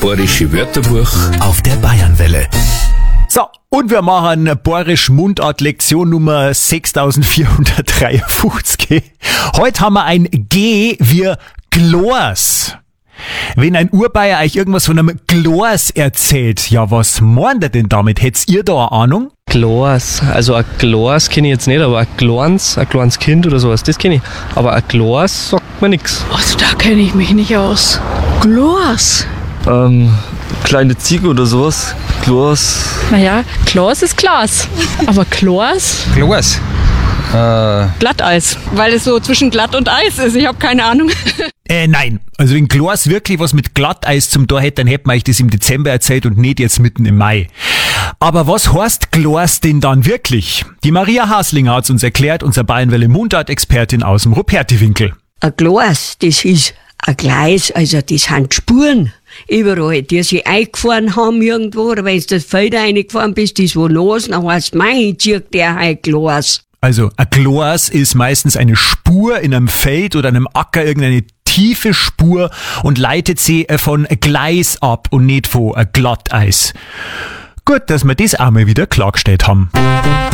Bayerische Wörterbuch auf der Bayernwelle. So, und wir machen Bayerisch Mundart Lektion Nummer 6453. Heute haben wir ein G wie Glors. Wenn ein Urbayer euch irgendwas von einem Glors erzählt, ja, was meint er denn damit? Hättet ihr da eine Ahnung? Glors, also ein Glors kenne ich jetzt nicht, aber ein kleines Kind oder sowas, das kenne ich. Aber ein Glors sagt mir nichts. Also da kenne ich mich nicht aus. Glors. Kleine Ziege oder sowas. Glors. Naja, Glors ist Glas. Aber Glors? Glors. Glatteis. Weil es so zwischen glatt und Eis ist. Ich habe keine Ahnung. Nein. Also wenn Glors wirklich was mit Glatteis zum Tor hätte, dann hätten wir euch das im Dezember erzählt und nicht jetzt mitten im Mai. Aber was heißt Glors denn dann wirklich? Die Maria Haslinger hat's uns erklärt, unser Bayernwelle Mundart-Expertin aus dem Ruperti-Winkel. Ein Glas, das ist ein Gleis, also das sind Spuren überall, die sich eingefahren haben irgendwo, oder wenn du das Feld reingefahren bist, ist wo los, dann heißt mein zieht der ein Glas. Also ein Glors ist meistens eine Spur in einem Feld oder einem Acker, irgendeine tiefe Spur und leitet sie von Gleis ab und nicht von Glatteis. Gut, dass wir das auch mal wieder klargestellt haben.